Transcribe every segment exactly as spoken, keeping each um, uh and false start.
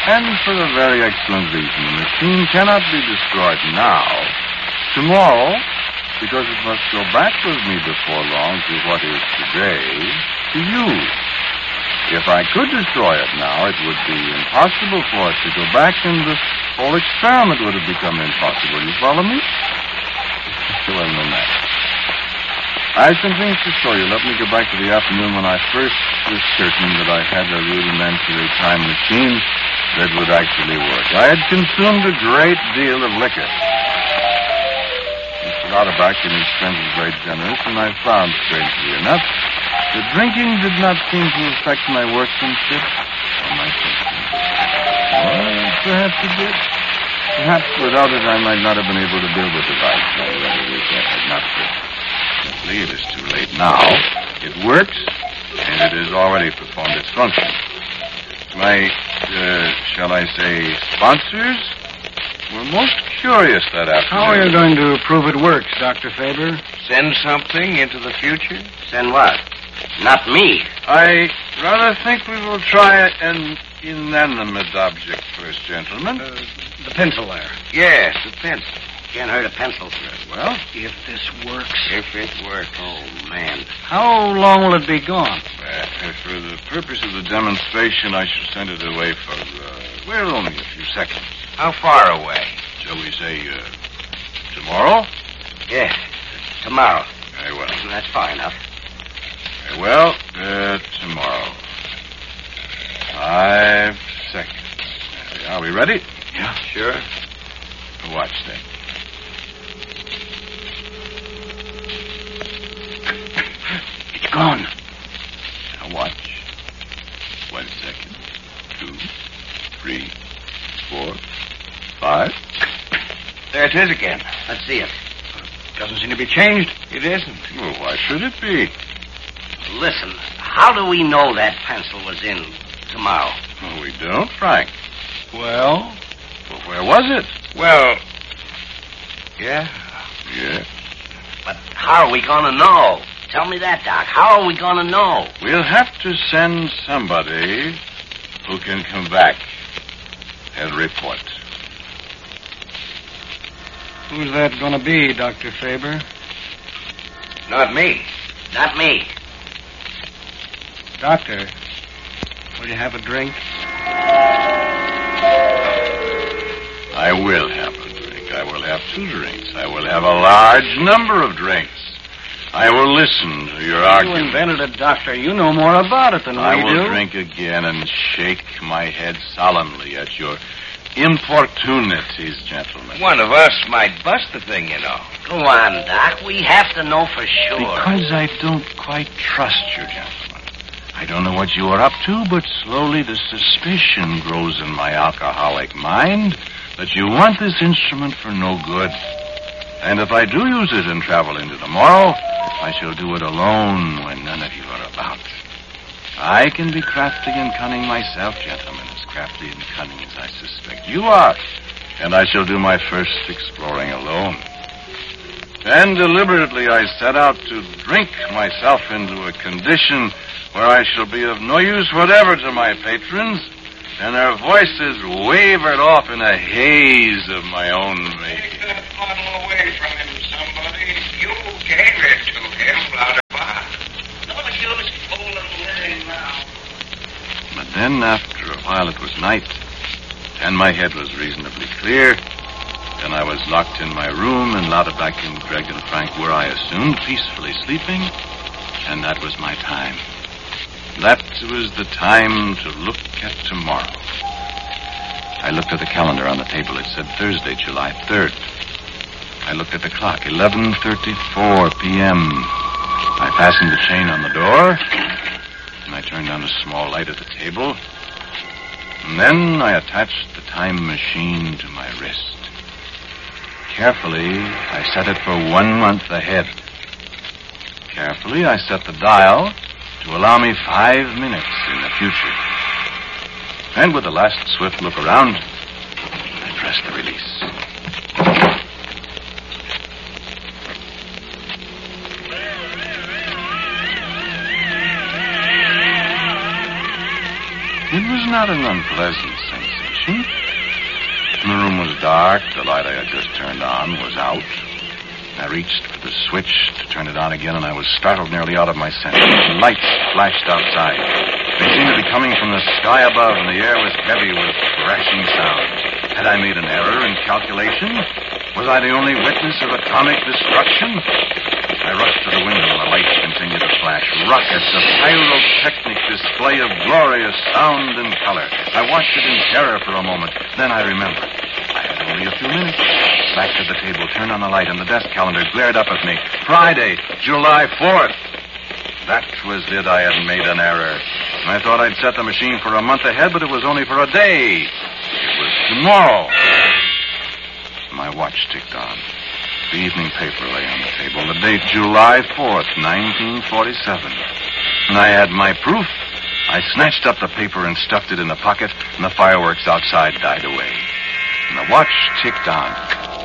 And for a very excellent reason. The machine cannot be destroyed now. Tomorrow, because it must go back with me before long to what is today, to you. If I could destroy it now, it would be impossible for it to go back, and the whole experiment would have become impossible. You follow me? Well, no matter. I have some things to show you. Let me go back to the afternoon when I first was certain that I had a rudimentary time machine that would actually work. I had consumed a great deal of liquor. Mister Lauterbach, in his friends, was very generous, and I found, strangely enough, that drinking did not seem to affect my workmanship or my thinking. Well, perhaps it did. Perhaps without it I might not have been able to build a device. I really wish I had not been. Simply, it is too late now. It works, and it has already performed its function. My, uh, shall I say, sponsors were most curious that afternoon. How are you going to prove it works, Doctor Faber? Send something into the future? Send what? Not me. I rather think we will try an inanimate object first, gentlemen. Uh, the pencil there. Yes, the pencil. Can't hurt a pencil. Well, If this works. If it works. Oh, man. How long will it be gone? uh, for the purpose of the demonstration, I shall send it away for, uh, well, only a few seconds. How far away? Shall we say, uh, tomorrow? Yeah, tomorrow. Very well. That's far enough. Very well, uh, tomorrow. Five seconds. There we are. Are we ready? Yeah. Sure. Watch then. It's gone. Now watch. One second. Two, three, four, five. There it is again. Let's see it. Doesn't seem to be changed. It isn't. Well, why should it be? Listen, how do we know that pencil was in tomorrow? Well, we don't, Frank. Well? Well, where was it? Well, yeah. Yeah. But how are we going to know? Tell me that, Doc. How are we going to know? We'll have to send somebody who can come back and report. Who's that going to be, Doctor Faber? Not me. Not me. Doctor, will you have a drink? I will have a drink. I will have two drinks. I will have a large number of drinks. I will listen to your You argument. invented it, Doctor. You know more about it than I we will do. drink again and shake my head solemnly at your importunities, gentlemen. One of us might bust the thing, you know. Go on, Doc. We have to know for sure. Because I don't quite trust you, gentlemen. I don't know what you are up to, but slowly the suspicion grows in my alcoholic mind that you want this instrument for no good. And if I do use it and travel into tomorrow, I shall do it alone when none of you are about. I can be crafty and cunning myself, gentlemen, as crafty and cunning as I suspect you are. And I shall do my first exploring alone. And deliberately I set out to drink myself into a condition where I shall be of no use whatever to my patrons, and their voices wavered off in a haze of my own making. Take that bottle away from him, somebody. You gave it to him, Lauterbach. No use fooling with him now. But then, after a while, it was night, and my head was reasonably clear. Then I was locked in my room, and Lauterbach and Greg and Frank were, I assumed, peacefully sleeping, and that was my time. That was the time to look at tomorrow. I looked at the calendar on the table. It said Thursday, July third. I looked at the clock, eleven thirty-four p.m. I fastened the chain on the door, and I turned on a small light at the table. And then I attached the time machine to my wrist. Carefully, I set it for one month ahead. Carefully, I set the dial to allow me five minutes in the future. And with a last swift look around, I pressed the release. It was not an unpleasant sensation. calculation. The room was dark. The light I had just turned on was out. I reached for the switch to turn it on again, and I was startled nearly out of my senses. Lights flashed outside. They seemed to be coming from the sky above, and the air was heavy with crashing sound. Had I made an error in calculation? Was I the only witness of atomic destruction? I rushed to the window, and the lights continued to flash. Rockets, a pyrotechnic display of glorious sound and color. I watched it in terror for a moment. Then I remembered. I had only a few minutes. Back to the table, turned on the light, and the desk calendar glared up at me. Friday, July fourth. That was it. I had made an error. I thought I'd set the machine for a month ahead, but it was only for a day. It was tomorrow. My watch ticked on. The evening paper lay on the table. The date, July fourth, nineteen forty-seven. And I had my proof. I snatched up the paper and stuffed it in the pocket, and the fireworks outside died away. And the watch ticked on.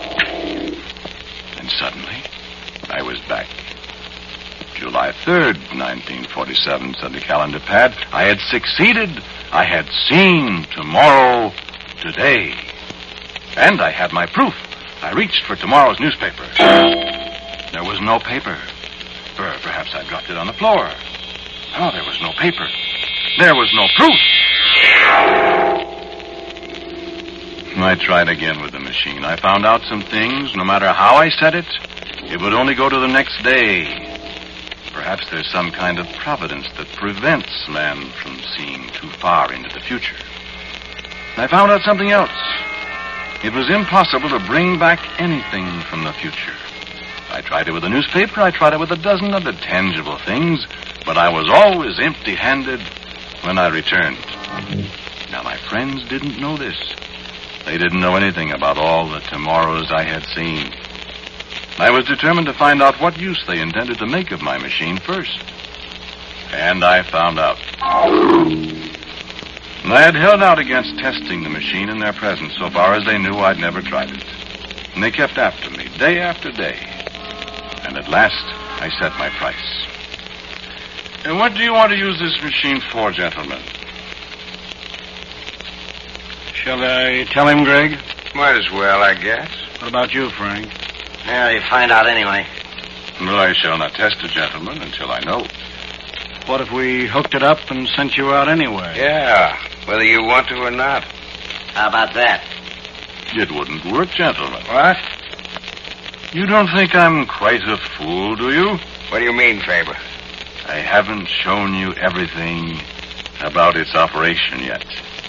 And suddenly, I was back. July third, nineteen forty-seven, said the calendar pad. I had succeeded. I had seen tomorrow today. And I had my proof. I reached for tomorrow's newspaper. There was no paper. Or perhaps I dropped it on the floor. No, there was no paper. There was no proof. I tried again with the machine. I found out some things. No matter how I set it, it would only go to the next day. Perhaps there's some kind of providence that prevents man from seeing too far into the future. I found out something else. It was impossible to bring back anything from the future. I tried it with a newspaper. I tried it with a dozen other tangible things, but I was always empty-handed when I returned. Now, my friends didn't know this. They didn't know anything about all the tomorrows I had seen. I was determined to find out what use they intended to make of my machine first. And I found out. And I had held out against testing the machine in their presence so far as they knew I'd never tried it. And they kept after me, day after day. And at last, I set my price. And what do you want to use this machine for, gentlemen? Shall I tell him, Greg? Might as well, I guess. What about you, Frank? Yeah, you find out anyway. Well, I shall not test it, gentlemen, until I know. What if we hooked it up and sent you out anyway? Yeah, whether you want to or not. How about that? It wouldn't work, gentlemen. What? You don't think I'm quite a fool, do you? What do you mean, Faber? I haven't shown you everything about its operation yet.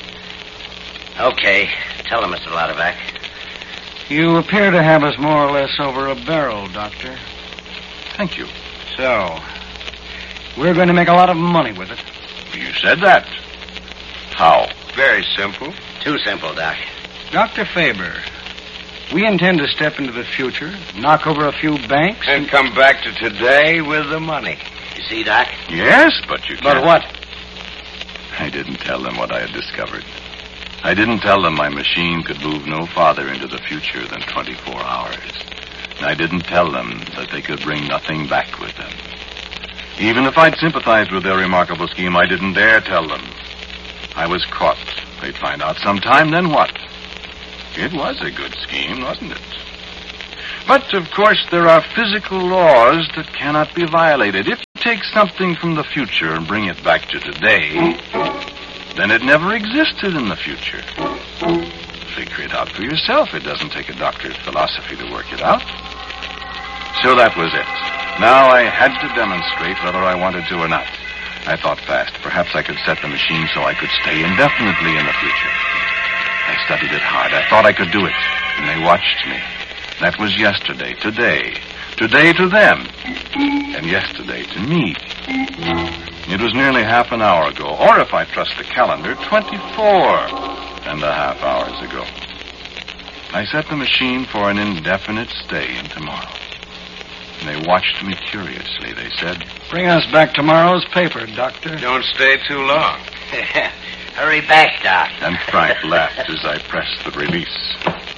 Okay. Tell him, Mister Lauterback. You appear to have us more or less over a barrel, Doctor. Thank you. So, we're going to make a lot of money with it. You said that. How? Very simple. Too simple, Doc. Doctor Faber, we intend to step into the future, knock over a few banks. And come back to today with the money. You see, Doc? Yes, but you can't. But what? I didn't tell them what I had discovered. I didn't tell them my machine could move no farther into the future than twenty-four hours. And I didn't tell them that they could bring nothing back with them. Even if I'd sympathized with their remarkable scheme, I didn't dare tell them. I was caught. They'd find out sometime, then what? It was a good scheme, wasn't it? But, of course, there are physical laws that cannot be violated. If you take something from the future and bring it back to today, then it never existed in the future. Figure it out for yourself. It doesn't take a doctor's philosophy to work it out. So that was it. Now I had to demonstrate whether I wanted to or not. I thought fast. Perhaps I could set the machine so I could stay indefinitely in the future. I studied it hard. I thought I could do it. And they watched me. That was yesterday, today. Today to them. And yesterday to me. It was nearly half an hour ago. Or if I trust the calendar, twenty-four and a half hours ago. I set the machine for an indefinite stay in tomorrow. And they watched me curiously. They said, Bring us back tomorrow's paper, Doctor. Don't stay too long. Hurry back, Doc. and Frank laughed as I pressed the release.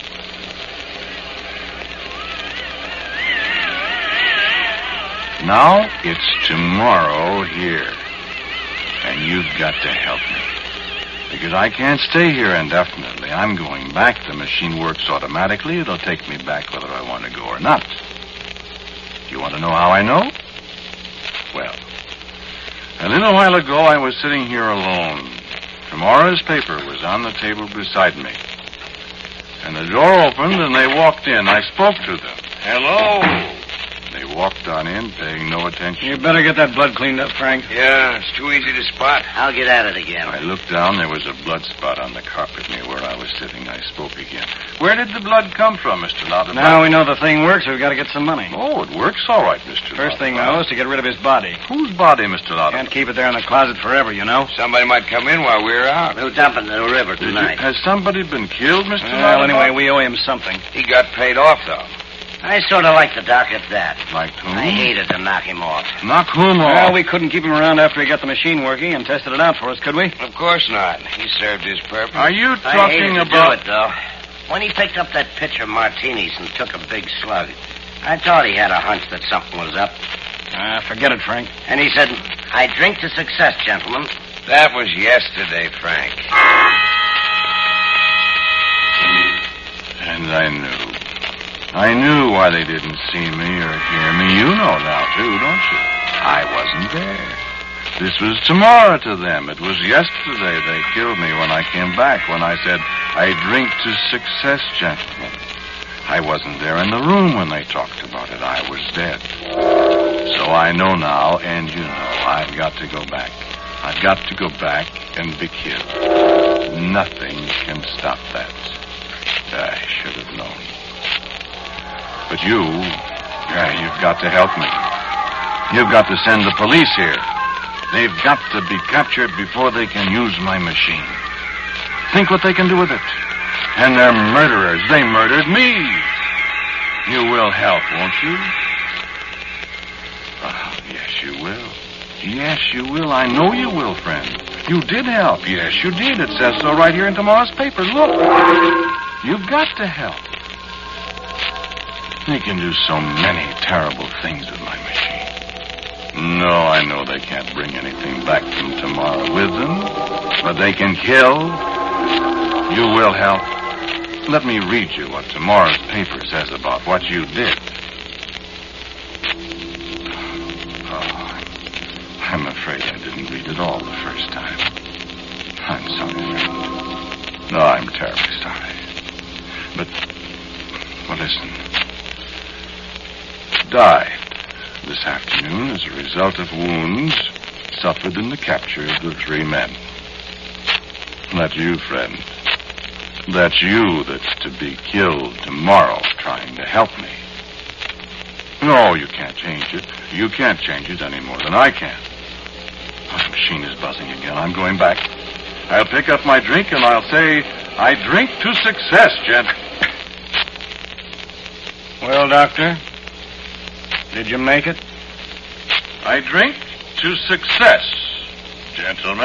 Now it's tomorrow here. And you've got to help me. Because I can't stay here indefinitely. I'm going back. The machine works automatically. It'll take me back whether I want to go or not. You want to know how I know? Well, a little while ago I was sitting here alone. Tomorrow's paper was on the table beside me. And the door opened and they walked in. I spoke to them. Hello. They walked on in, paying no attention. You better get that blood cleaned up, Frank. Yeah, it's too easy to spot. I'll get at it again. I looked down. There was a blood spot on the carpet near where I was sitting. I spoke again. Where did the blood come from, Mister Lauterbach? Now we know the thing works, we've got to get some money. Oh, it works all right, Mister First thing, Lauterbach. though, is to get rid of his body. Whose body, Mister Lauterbach? Can't keep it there in the closet forever, you know. Somebody might come in while we're out. We'll dump it in the river Did you- tonight. has somebody been killed, Mister Well, Lauterbach? anyway, we owe him something. He got paid off, though. I sort of like the doc at that. Like whom? I hated to knock him off. Knock whom off? Well, we couldn't keep him around after he got the machine working and tested it out for us, could we? Of course not. He served his purpose. Are you I hated talking to about... do it, though. When he picked up that pitcher of martinis and took a big slug, I thought he had a hunch that something was up. Ah, forget it, Frank. And he said, I drink to success, gentlemen. That was yesterday, Frank. And I knew. I knew why they didn't see me or hear me. You know now, too, don't you? I wasn't there. This was tomorrow to them. It was yesterday they killed me when I came back, when I said, I drink to success, gentlemen. I wasn't there in the room when they talked about it. I was dead. So I know now, and you know, I've got to go back. I've got to go back and be killed. Nothing can stop that. I should have known. But you, yeah, you've got to help me. You've got to send the police here. They've got to be captured before they can use my machine. Think what they can do with it. And they're murderers. They murdered me. You will help, won't you? Oh, yes, you will. Yes, you will. I know you will, friend. You did help. Yes, you did. It says so right here in tomorrow's paper. Look. You've got to help. They can do so many terrible things with my machine. No, I know they can't bring anything back from tomorrow with them, but they can kill. You will help. Let me read you what tomorrow's paper says about what you did. Oh, I'm afraid I didn't read it all the first time. I'm sorry, friend. No, I'm terribly sorry. But, well, listen. Died this afternoon as a result of wounds suffered in the capture of the three men. That's you, friend. That's you that's to be killed tomorrow trying to help me. No, you can't change it. You can't change it any more than I can. My machine is buzzing again. I'm going back. I'll pick up my drink and I'll say, I drink to success, gent. Well, Doctor, did you make it? I drink to success, gentlemen.